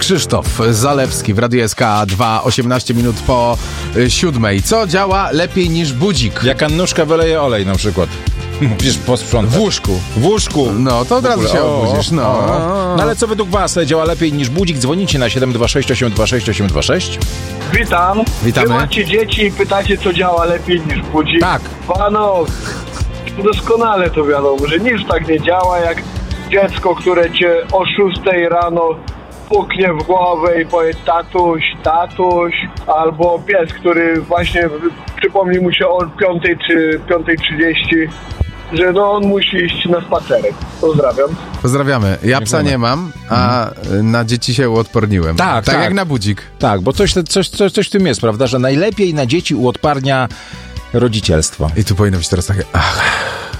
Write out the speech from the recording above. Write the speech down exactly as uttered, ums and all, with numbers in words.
Krzysztof Zalewski w Radiu S K dwa, osiemnaście minut po siódmej. Co działa lepiej niż budzik? Jak Annuszka wyleje olej na przykład. Musisz posprzątać. W łóżku. W łóżku. No, to od razu się obudzisz. No. no ale co według was działa lepiej niż budzik? Dzwonicie na siedem dwa sześć osiem dwa sześć osiem dwa sześć. Witam. Witamy. Wy macie dzieci i pytacie, co działa lepiej niż budzik. Tak. Pano, doskonale to wiadomo, że nic tak nie działa jak dziecko, które cię o szóstej rano puknie w głowę i powie tatuś, tatuś, albo pies, który właśnie przypomni mu się o piątej czy piątej trzydzieści, że no on musi iść na spacerek. Pozdrawiam. Pozdrawiamy. Ja psa nie mam, a na dzieci się uodporniłem. Tak, tak. tak. jak na budzik. Tak, bo coś, coś, coś, coś w tym jest, prawda, że najlepiej na dzieci uodparnia rodzicielstwo. I tu powinno być teraz takie... Ach.